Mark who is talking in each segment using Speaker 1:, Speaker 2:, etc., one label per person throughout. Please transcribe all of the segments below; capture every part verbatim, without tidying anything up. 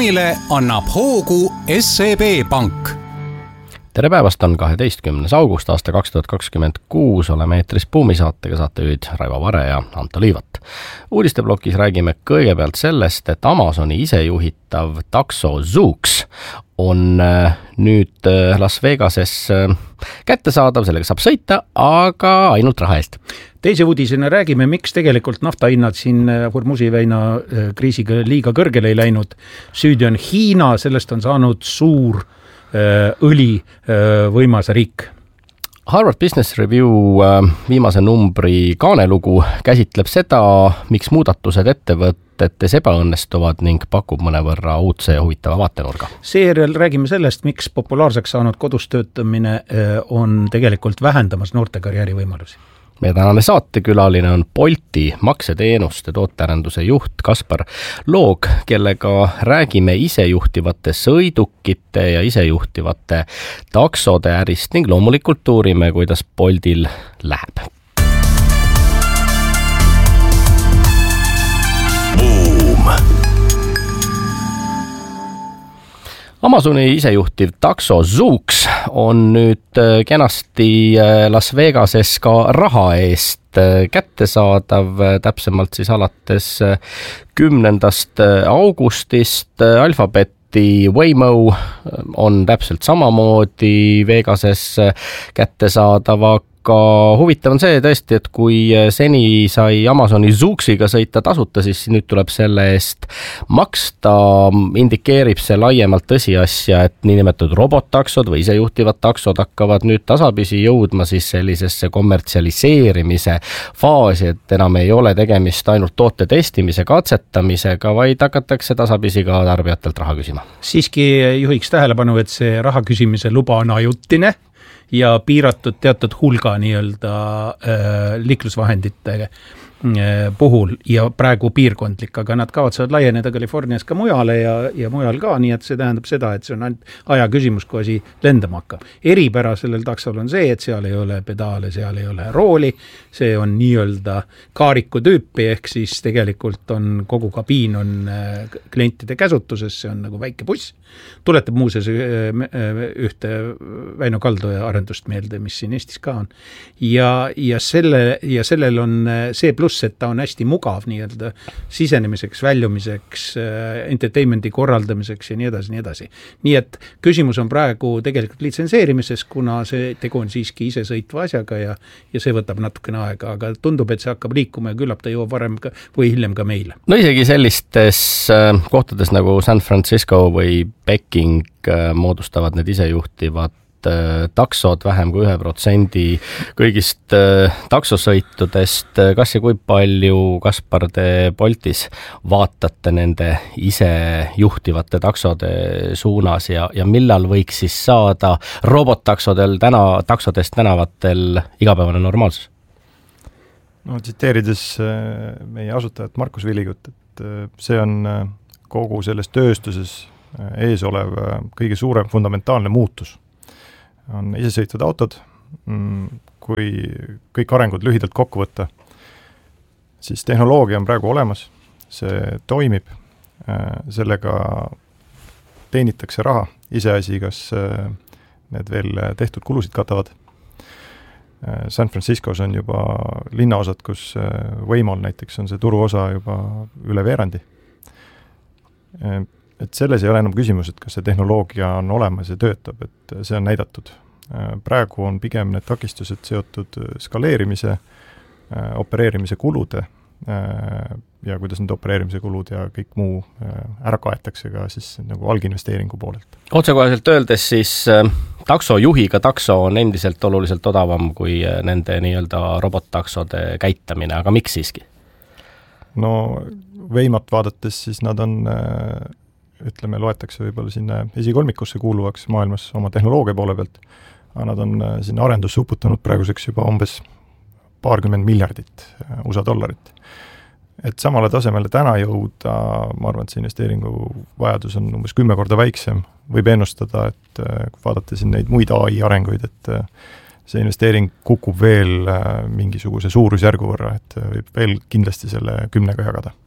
Speaker 1: buumile annab hoogu S E B Pank.
Speaker 2: Tere päevast, on kaheteistkümnes august aasta kaks tuhat kakskümmend kuus, oleme eetris Buumisaatega, saatejuhid Raivo Vare ja Anto Liivat. Uudisteblokis räägime kõigepealt sellest, et Amazoni isejuhitav takso Zoox on nüüd Las Vegases kättesaadav, sellega saab sõita, aga ainult raha eest.
Speaker 3: Teise uudisena räägime, miks tegelikult naftahinnad siin Hormuzi väina kriisiga liiga kõrgele ei läinud. Süüdi on Hiina, sellest on saanud suur õli võimas riik.
Speaker 2: Harvard Business Review viimase numbri kaanelugu käsitleb seda, miks muudatused ettevõtetes ebaõnnestuvad ning pakub mõnevõrra uudse ja huvitava vaatenurga.
Speaker 3: Seejärel räägime sellest, miks populaarseks saanud kodus töötamine on tegelikult vähendamas noorte karjääri võimalusi.
Speaker 2: Meie tänane saatekülaline on Bolti makseteenuste tootearenduse juht Kaspar Loog, kellega räägime isejuhtivate sõidukite ja isejuhtivate taksode ärist ning loomulikult uurime, kuidas Boltil läheb. Boom! Amazoni isejuhtiv takso Zoox on nüüd kenasti Las Vegases ka raha eest kättesaadav, täpsemalt siis alates kümnendast augustist. Alphabeti Waymo on täpselt samamoodi Vegases kättesaadav, aga huvitav on see tõesti, et kui seni sai Amazoni Zooxiga sõita tasuta, siis nüüd tuleb selle eest maksta. Indikeerib see laiemalt tõsiasja, et niinimetatud robottaksod või isejuhtivad taksod hakkavad nüüd tasapisi jõudma siis sellisesse kommertsialiseerimise faasi, et enam ei ole tegemist ainult toote testimise, katsetamisega, vaid hakatakse tasapisi ka tarbijatelt raha küsima.
Speaker 3: Siiski juhiks tähelepanu, et see raha küsimise luba on ajutine ja piiratud teatud hulga nii-öelda äh, liiklusvahendite puhul ja praegu piirkondlik, aga nad kavatsevad laieneda Californias ka mujale ja, ja mujal ka, nii et see tähendab seda, et see on ainult aja küsimus, kui asi lendama hakkab. Eripära sellel taksol on see, et seal ei ole pedaale, seal ei ole rooli, see on nii-öelda kaariku tüüpi, ehk siis tegelikult on kogu kabiin on klientide käsutuses, see on nagu väike buss. Tuletab muuseas ühte Väino Kaldoja arendust meelde, mis siin Eestis ka on. Ja, ja, selle, ja sellel on see pluss, et ta on hästi mugav nii-öelda sisenemiseks, väljumiseks, entertainmenti korraldamiseks ja nii edasi, nii edasi. Nii et küsimus on praegu tegelikult litsenseerimises, kuna see tegu on siiski ise sõitva asjaga ja, ja see võtab natukene aega, aga tundub, et see hakkab liikuma ja küllap ta jõuab varem ka, või hiljem ka meile.
Speaker 2: No isegi sellistes kohtades nagu San Francisco või Peking moodustavad need isejuhtivad taksod vähem kui ühe protsendi kõigist taksosõitudest. Kas ja kui palju, Kaspar, te Boltis vaatate nende isejuhtivate taksode suunas ja, ja millal võiks siis saada robottaksodel täna, taksodest tänavatel igapäevane normaalsus?
Speaker 4: No tsiteerides meie asutajat Markus Villigut, et see on kogu selles tööstuses ees olev kõige suurem fundamentaalne muutus. On isesõitvad autod, kui kõik arengud lühidalt kokku võtta, siis tehnoloogia on praegu olemas, see toimib, sellega teenitakse raha, iseasi, kas need veel tehtud kulusid katavad. San Franciscos on juba linnaosad, kus Waymol näiteks on see turuosa juba üle veerandi. Et selles ei ole enam küsimus, et kas see tehnoloogia on olemas ja töötab, et see on näidatud. Praegu on pigem need takistused seotud skaleerimise, opereerimise kulude ja kuidas need opereerimise kulud ja kõik muu ära kaetakse ka siis nagu alginvesteeringu poolelt.
Speaker 2: Otsekoheselt öeldes siis taksojuhiga takso on endiselt oluliselt odavam kui nende nii-öelda robot-taksode käitamine, aga miks siiski?
Speaker 4: No Waymat vaadates siis nad on ütleme, loetakse võib-olla sinna esikolmikusse kuuluvaks maailmas oma tehnoloogia poole pealt, aga nad on sinna arendusse uputanud praeguseks juba umbes paarkümmend miljardit U S A dollarit. Et samale tasemele täna jõuda, ma arvan, et see investeeringu vajadus on umbes kümme korda väiksem. Võib ennustada, et kui vaadata siin neid muid A I arenguid, et see investeering kukub veel mingisuguse suurusjärgu võrra, et võib veel kindlasti selle kümnega jagada.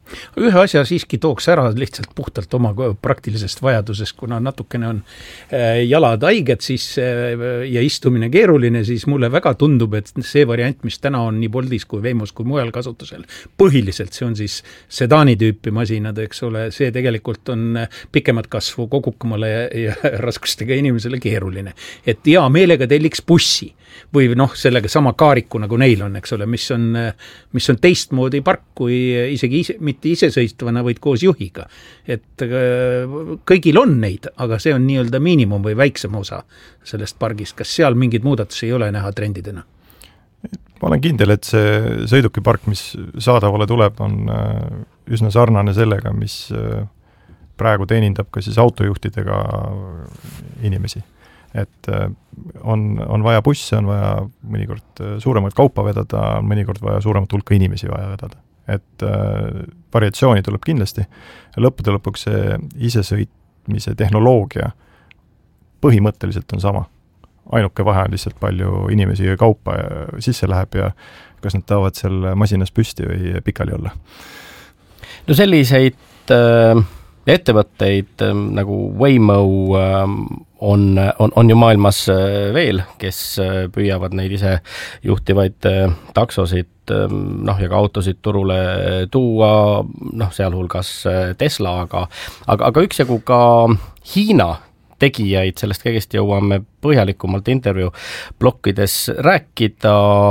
Speaker 3: Ühe asja siiski tooks ära lihtsalt puhtalt oma praktilisest vajadusest, kuna natukene on jalad haiged siis, ja istumine keeruline, siis mulle väga tundub, et see variant, mis täna on nii Boltis kui Veimos kui mujal kasutusel, põhiliselt see on siis sedaani tüüpi masinad, eks ole, see tegelikult on pikemat kasvu kogukamale ja, ja raskustega inimesele keeruline. Et hea meelega telliks bussi või noh, sellega sama kaariku nagu neil on, eks ole, mis on, mis on teistmoodi park kui isegi ise, mitte isesõistvana, vaid koos juhiga. Et kõigil on neid, aga see on nii-öelda miinimum või väiksem osa sellest pargist. Kas seal mingid muudatusi ei ole näha trendidena?
Speaker 4: Ma olen kindel, et see sõidukipark, mis saadavale tuleb, on üsna sarnane sellega, mis praegu teenindab ka siis autojuhtidega inimesi. Et on, on vaja busse, on vaja mõnikord suuremaid kaupa vedada, on mõnikord vaja suuremat hulka inimesi vaja vedada. Et variatsiooni tuleb kindlasti. Lõppude lõpuks see isesõitmise tehnoloogia põhimõtteliselt on sama. Ainuke vahe on lihtsalt palju inimesi ja kaupa sisse läheb ja kas nad tahavad seal masinas püsti või pikali olla.
Speaker 2: No selliseid äh, ettevõtteid äh, nagu Waymo äh, on, on, on ju maailmas äh, veel, kes äh, püüavad neid ise juhtivaid äh, taksosid äh, noh, ja ka autosid turule tuua, noh, sealhulgas äh, Tesla, aga, aga, aga üksjagu ka Hiina tegijaid, sellest kõigest jõuame põhjalikumalt intervjuu blokkides rääkida,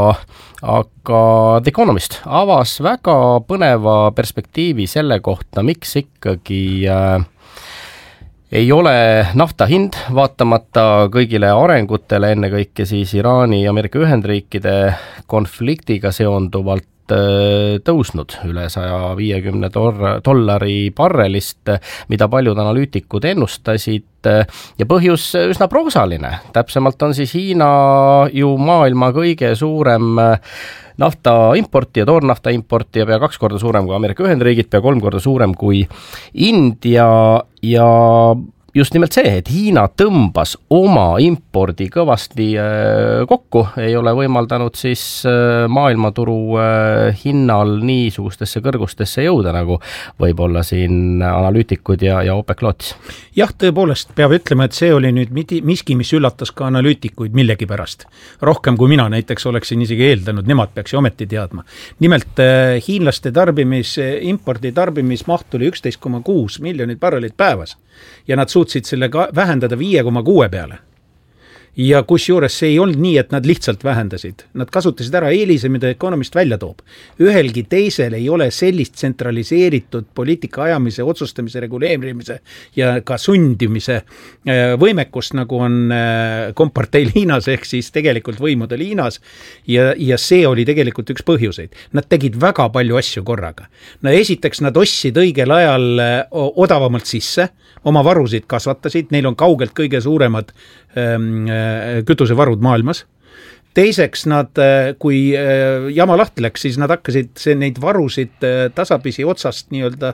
Speaker 2: aga The Economist avas väga põneva perspektiivi selle kohta, miks ikkagi äh, ei ole nafta hind, vaatamata kõigile arengutele, ennekõike siis Iraani ja Ameerika Ühendriikide konfliktiga seonduvalt tõusnud üle saja viiekümne dollari barrelist, mida paljud analüütikud ennustasid ja põhjus üsna proosaline. Täpsemalt on siis Hiina ju maailma kõige suurem nafta importi ja toornafta importi ja pea kaks korda suurem kui Ameerika Ühendriigid, pea kolm korda suurem kui India ja just nimelt see, et Hiina tõmbas oma impordi kõvasti kokku, ei ole võimaldanud siis maailmaturu hinnal niisugustesse kõrgustesse jõuda, nagu võib-olla siin analüütikud ja, ja OPEC lootis.
Speaker 3: Jah, tõepoolest peab ütlema, et see oli nüüd miski, mis üllatas ka analüütikuid millegi pärast. Rohkem kui mina näiteks oleksin isegi eeldanud, nemad peaks ju ometi teadma. Nimelt hiinlaste tarbimis, impordi tarbimismaht oli üksteist koma kuus miljonit barrelit päevas ja nad suutsid selle vähendada viie koma kuue peale. Ja kus juures see ei olnud nii, et nad lihtsalt vähendasid. Nad kasutasid ära eelise, mida Economist välja toob. Ühelgi teisel ei ole sellist tsentraliseeritud poliitika ajamise, otsustamise, reguleerimise ja ka sundimise võimekust, nagu on komparteil Hiinas, ehk siis tegelikult võimudel Hiinas. Ja, ja see oli tegelikult üks põhjuseid. Nad tegid väga palju asju korraga. No esiteks nad ostsid õigel ajal odavamalt sisse, oma varusid kasvatasid, neil on kaugelt kõige suuremad kütusevarud maailmas. Teiseks nad, kui jama lahti läks, siis nad hakkasid see, neid varusid tasapisi otsast nii-öelda,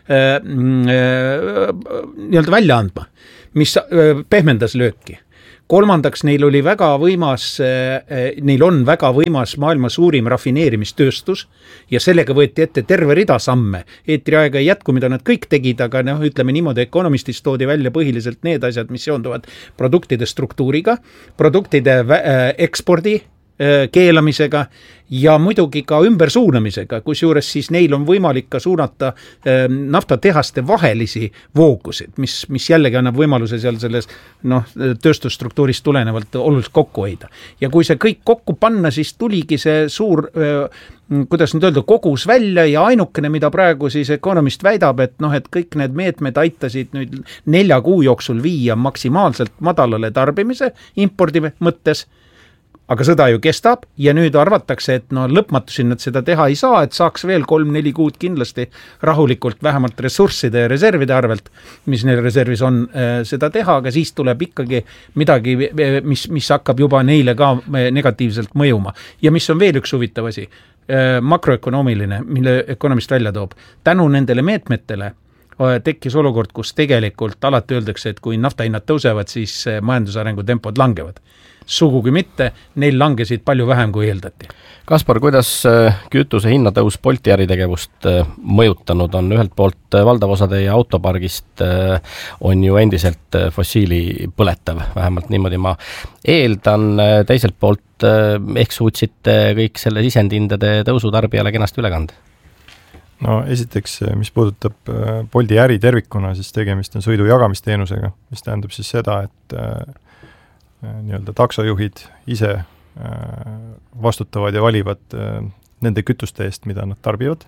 Speaker 3: nii-öelda välja andma, mis pehmendas lööki. Kolmandaks, neil oli väga võimas, neil on väga võimas maailma suurim rafineerimistööstus ja sellega võeti ette terve rida samme. Eetriaega ei jätku, mida nad kõik tegid, aga noh, ütleme niimoodi, Economistis toodi välja põhiliselt need asjad, mis seonduvad produktide struktuuriga, produktide ekspordi keelamisega ja muidugi ka ümbersuunamisega, kus juures siis neil on võimalik ka suunata naftatehaste vahelisi voogusid, mis, mis jällegi annab võimaluse seal selles noh, tööstusstruktuurist tulenevalt oluliselt kokku hoida. Ja kui see kõik kokku panna, siis tuligi see suur, kuidas nüüd öelda, kogus välja ja ainukene, mida praegu siis Economist väidab, et noh, et kõik need meetmed aitasid nüüd nelja kuu jooksul viia maksimaalselt madalale tarbimise impordi mõttes, aga sõda ju kestab ja nüüd arvatakse, et no lõpmatusi nad seda teha ei saa, et saaks veel kolm-neli kuud kindlasti rahulikult vähemalt ressursside ja reservide arvelt, mis neil reservis on, seda teha, aga siis tuleb ikkagi midagi, mis, mis hakkab juba neile ka negatiivselt mõjuma. Ja mis on veel üks huvitav asi, makroökonoomiline, mille Economist välja toob. Tänu nendele meetmetele tekkis olukord, kus tegelikult alati öeldakse, et kui naftahinnad tõusevad, siis majandusarengu tempod langevad. Sugugi mitte, neil langesid palju vähem kui eeldati.
Speaker 2: Kaspar, kuidas kütuse hinnatõus Bolti äritegevust mõjutanud on? Ühelt poolt valdav osa teie autopargist on ju endiselt fossiili põletav, vähemalt niimoodi ma eeldan. Teiselt poolt ehk suutsite kõik selle sisendhindade tõusu tarbijale kenasti üle kanda?
Speaker 4: No esiteks, mis puudutab Bolti äri tervikuna, siis tegemist on sõidu jagamisteenusega, mis tähendab siis seda, et nii-öelda taksojuhid ise vastutavad ja valivad nende kütuste eest, mida nad tarbivad.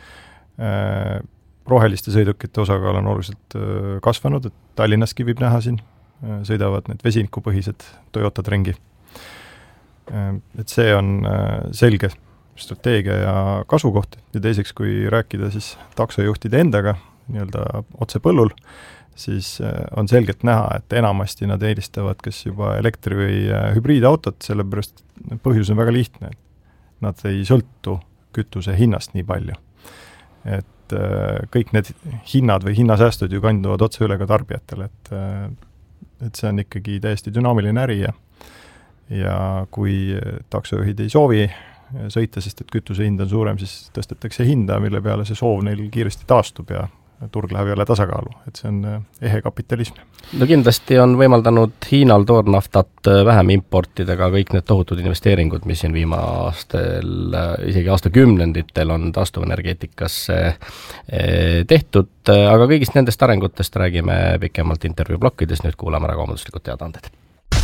Speaker 4: Roheliste sõidukite osakaal on oluliselt kasvanud, et Tallinnaski võib näha siin, sõidavad need vesinikupõhised Toyotad ringi. Et see on selge strateegia ja kasvukoht ja teiseks, kui rääkida siis taksojuhtide endaga nii-öelda otse põllul, siis on selgelt näha, et enamasti nad eelistavad kas juba elektri- või hübriidautot, sellepärast põhjus on väga lihtne. Nad ei sõltu kütuse hinnast nii palju. Et kõik need hinnad või hinnasäästud ju kanduvad otse üle ka tarbijatele, et, et see on ikkagi täiesti dünaamiline äri ja, ja kui taksojuhid ei soovi sõita, sest et kütuse hind on suurem, siis tõstetakse hinda, mille peale see soov neil kiiresti taastub ja turg läheb jälle tasakaalu, et see on ehe kapitalism.
Speaker 2: No kindlasti on võimaldanud Hiinal toornaftat vähem importida ka kõik need tohutud investeeringud, mis siin viimastel, isegi aastakümnenditel on taastuvenergeetikasse tehtud, aga kõigist nendest arengutest räägime pikemalt intervjuu blokkides, nüüd kuulame ära kaubanduslikud teadaanded.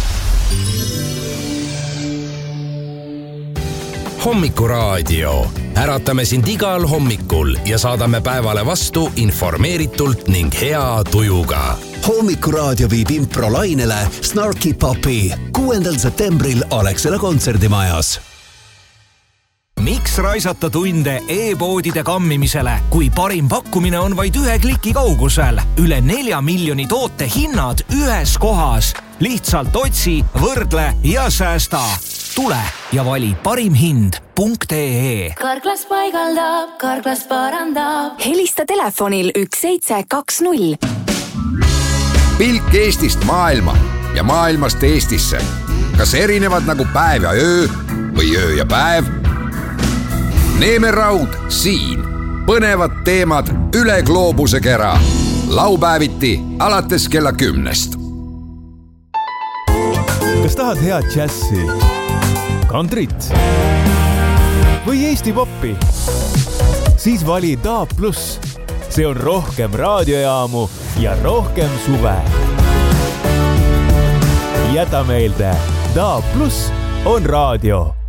Speaker 5: Hommikuraadio. Äratame sind igal hommikul ja saadame päevale vastu informeeritult ning hea tujuga.
Speaker 6: Hommikuraadio viib impro lainele Snarky Puppy kuuendal septembril Alexela kontserdimajas.
Speaker 7: Miks raisata tunde e-poodide kammimisele, kui parim pakkumine on vaid ühe kliki kaugusel? Üle nelja miljoni toote hinnad ühes kohas. Lihtsalt otsi, võrdle ja säästa. Tule ja vali parim hind punkt ee.
Speaker 8: Karklas paigaldab, Karklas parandab.
Speaker 9: Helista telefonil üks seitse kaks null.
Speaker 10: Pilk Eestist maailma ja maailmast Eestisse. Kas erinevad nagu päev ja öö või öö ja päev? Neeme Raud siin. Põnevad teemad üle gloobuse kera. Laupäeviti alates kella kümnest.
Speaker 11: Kas tahad head džässi, kantrit või Eesti poppi? Siis vali Daab Plus. See on rohkem raadiojaamu ja rohkem suve. Jäta meelde, Daab Plus on raadio.